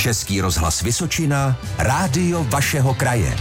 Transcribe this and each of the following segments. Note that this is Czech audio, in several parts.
Český rozhlas Vysočina, rádio vašeho kraje.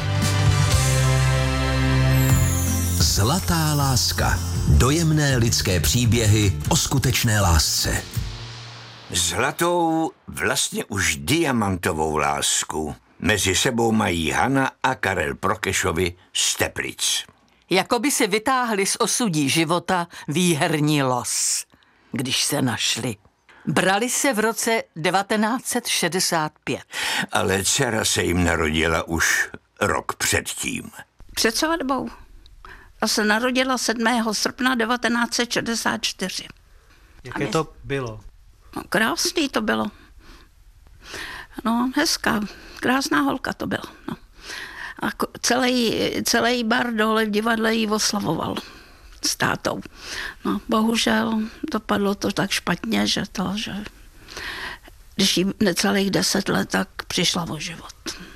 Zlatá láska. Dojemné lidské příběhy o skutečné lásce. Zlatou, vlastně už diamantovou lásku mezi sebou mají Hana a Karel Prokešovi z Teplic. Jakoby si vytáhli z osudí života výherní los, když se našli. Brali se v roce 1965. Ale dcera se jim narodila už rok předtím. Před svatbou. A se narodila 7. srpna 1964. Jaké to bylo? No, krásný to bylo. No, hezká, krásná holka to byla. No. A celý bar dole v divadle jí oslavoval s tátou. No, bohužel dopadlo to tak špatně, že když jí necelých 10 let, tak přišla o život.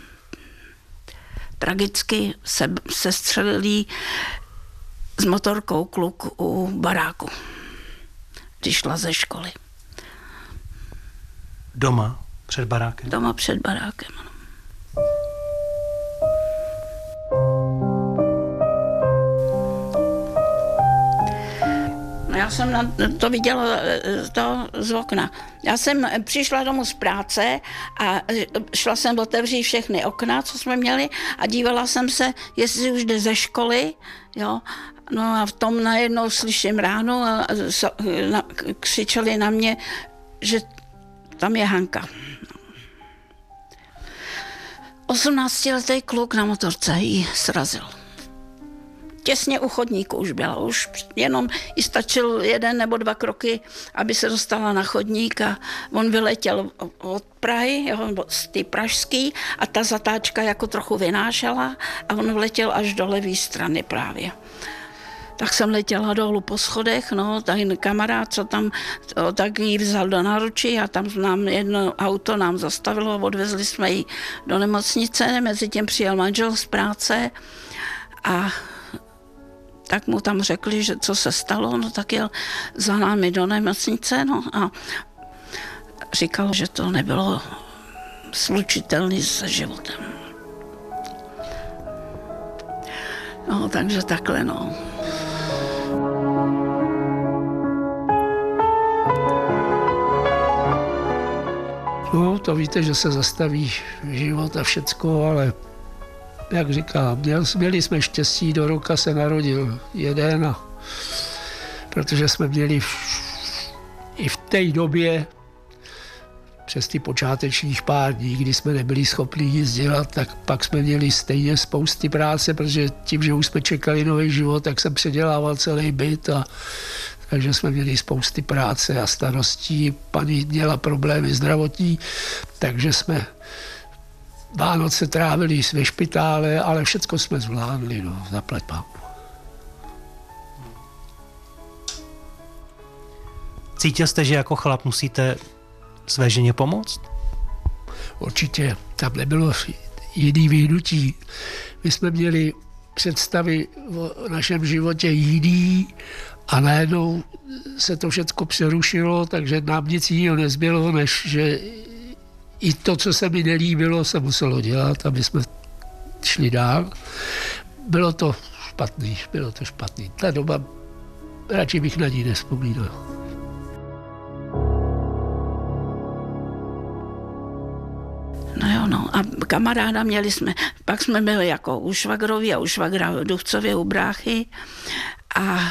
Tragicky se střelili s motorkou kluk u baráku, když šla ze školy. Doma před barákem? Doma před barákem, ano. Já jsem to viděla z okna. Já jsem přišla domů z práce a šla jsem otevřít všechny okna, co jsme měli, a dívala jsem se, jestli už jde ze školy, jo. No a v tom najednou slyším ráno a křičeli na mě, že tam je Hanka. 18letý kluk na motorce jí srazil. Těsně u chodníku už byla, už jenom jí stačil 1 nebo 2 kroky, aby se dostala na chodník, a on vyletěl od Prahy, jo, z té pražský, a ta zatáčka jako trochu vynášela a on vletěl až do levé strany právě. Tak jsem letěla dolů po schodech, no, ten kamarád, co tam, tak ji vzal do náručí a tam nám jedno auto nám zastavilo, odvezli jsme ji do nemocnice, mezi tím přijel manžel z práce a tak mu tam řekli, že co se stalo, no tak jel za námi do nemocnice, no a říkal, že to nebylo slučitelné se životem. No, takže takhle, no. No, to víte, že se zastaví život a všecko, ale jak říkám, měli jsme štěstí, do roka se narodil jeden, a protože jsme měli i v té době přes ty počátečních pár dní, kdy jsme nebyli schopni nic dělat, tak pak jsme měli stejně spousty práce, protože tím, že už jsme čekali nový život, tak jsem předělával celý byt, a takže jsme měli spousty práce a starostí. Paní měla problémy zdravotní, takže jsme Vánoce trávili ve špitále, ale všecko jsme zvládli, no, zaplať pánbůh. Cítil jste, že jako chlap musíte své ženě pomoct? Určitě, tam nebylo jiný vyhnutí. My jsme měli představy o našem životě jiný a najednou se to všecko přerušilo, takže nám nic jiného nezbylo, než že i to, co se mi nelíbilo, se muselo dělat, aby jsme šli dál. Bylo to špatný. Ta doba, radši bych na ní nevzpomínal. No jo, no. A kamaráda měli jsme, pak jsme byli jako u švagrovi a u švagra v Duchcově u bráchy, a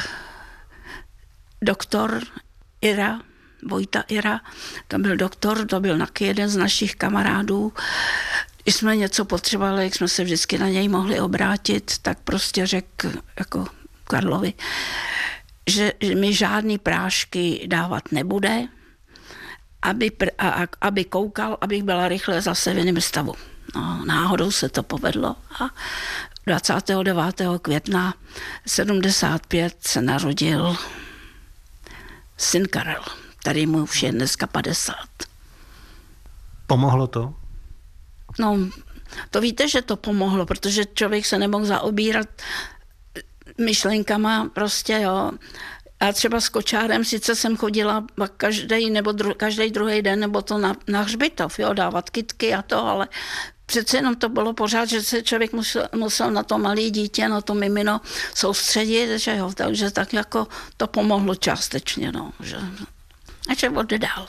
doktor Ira, Vojta Ira, to byl doktor, to byl taky jeden z našich kamarádů. Když jsme něco potřebovali, jak jsme se vždycky na něj mohli obrátit, tak prostě řekl jako Karlovi, že mi žádný prášky dávat nebude, aby koukal, abych byla rychle zase v jiném stavu. No, náhodou se to povedlo a 29. května 75 se narodil syn Karel, který mu už je dneska 50. Pomohlo to? No, to víte, že to pomohlo, protože člověk se nemohl zaobírat myšlenkama prostě, jo. A třeba s kočárem sice jsem chodila každý druhý den, nebo to na hřbitov, jo, dávat kytky a to, ale přece jenom to bylo pořád, že se člověk musel na to malé dítě, na to mimino soustředit, že jo, takže tak jako to pomohlo částečně, no, že a že oddál.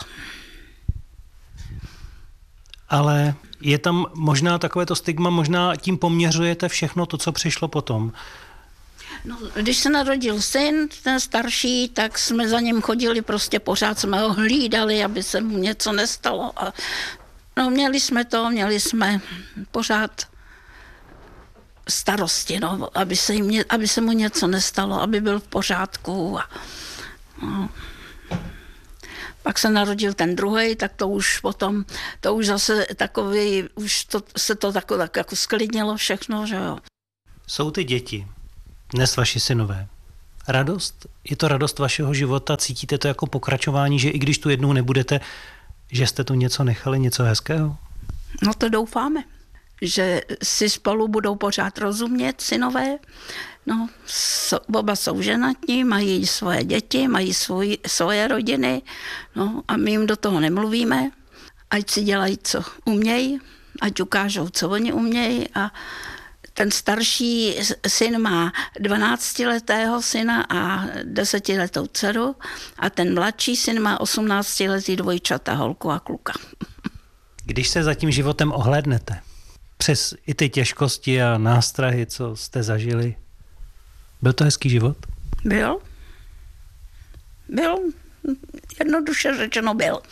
Ale je tam možná takovéto stigma, možná tím poměřujete všechno to, co přišlo potom. No, když se narodil syn, ten starší, tak jsme za ním chodili prostě pořád, jsme ho hlídali, aby se mu něco nestalo. A no, měli jsme pořád starosti, no, aby se mu něco nestalo, aby byl v pořádku. No. Pak se narodil ten druhej, tak to už zase takový, se to tak jako sklidnilo všechno, že jo. Jsou ty děti, dnes vaši synové. Radost? Je to radost vašeho života? Cítíte to jako pokračování, že i když tu jednou nebudete, že jste tu něco nechali, něco hezkého? No to doufáme, že si spolu budou pořád rozumět synové. No, oba jsou ženatní, mají svoje děti, mají svoje rodiny, no a my jim do toho nemluvíme, ať si dělají, co umějí, ať ukážou, co oni umějí. A ten starší syn má 12letého syna a 10letou dceru a ten mladší syn má 18letý dvojčata, holku a kluka. Když se za tím životem ohlédnete, přes i ty těžkosti a nástrahy, co jste zažili, byl to hezký život? Byl. Jednoduše řečeno byl.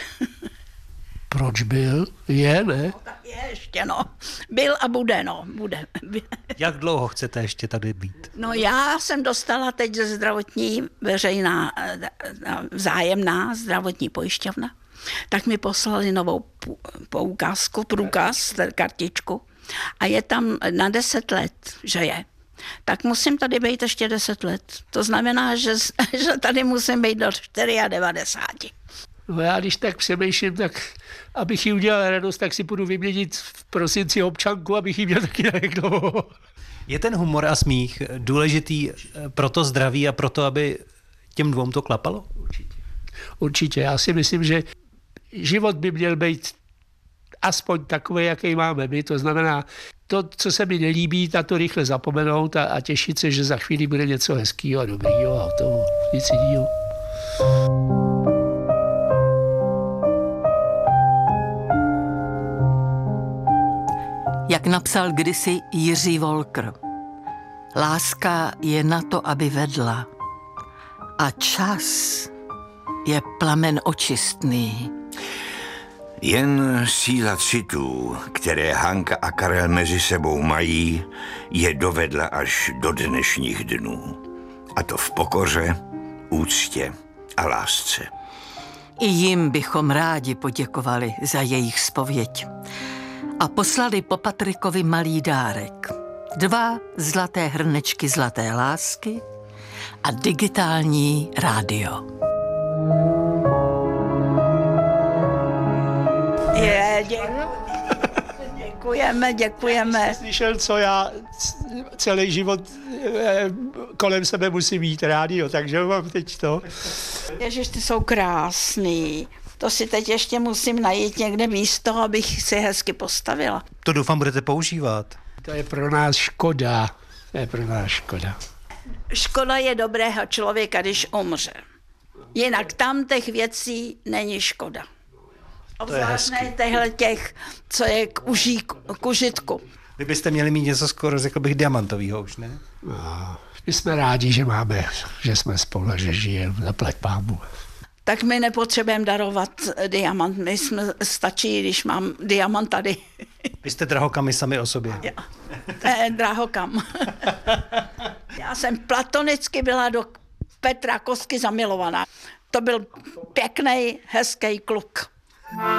Proč byl? Je, ne? Tak je ještě, no. Byl a bude, no. Bude. Jak dlouho chcete ještě tady být? No já jsem dostala teď ze zdravotní veřejná vzájemná zdravotní pojišťovna. Tak mi poslali novou průkaz, kartičku. A je tam na 10 let, že je. Tak musím tady být ještě 10 let. To znamená, že tady musím být do 94. No já když tak přemýšlím, tak abych jí udělal radost, tak si půjdu vyměnit v prosinci občanku, abych jí měl taky na dlouho. Je ten humor a smích důležitý pro to zdraví a pro to, aby těm dvou to klapalo? Určitě. Já si myslím, že život by měl být aspoň takový, jaký máme my. To znamená, to, co se mi nelíbí, na to rychle zapomenout a těšit se, že za chvíli bude něco hezkýho a dobrýho a toho nic jiného. Jak napsal kdysi Jiří Volker, láska je na to, aby vedla, a čas je plamen očistný. Jen síla citů, které Hanka a Karel mezi sebou mají, je dovedla až do dnešních dnů. A to v pokoře, úctě a lásce. I jim bychom rádi poděkovali za jejich zpověď. A poslali po Patrikovi malý dárek. 2 zlaté hrnečky zlaté lásky a digitální rádio. Děkujeme. Slyšel, co já celý život kolem sebe musím mít rádio, takže mám teď to. Ježiš, ty jsou krásný. To si teď ještě musím najít někde místo, abych si hezky postavila. To doufám budete používat. To je pro nás škoda. Škoda je dobrého člověka, když umře. Jinak tam těch věcí není škoda. Obzvlášť těch, co je k užitku. Vy byste měli mít něco skoro, řekl bych, diamantovýho už, ne? No, my jsme rádi, že jsme spolu, že žijeme, zaplať pámu. Tak my nepotřebujeme darovat diamant. Stačí, když mám diamant tady. Vy jste drahokamy sami o sobě. Drahokam. Já jsem platonicky byla do Petra Kosky zamilovaná. To byl pěkný, hezký kluk.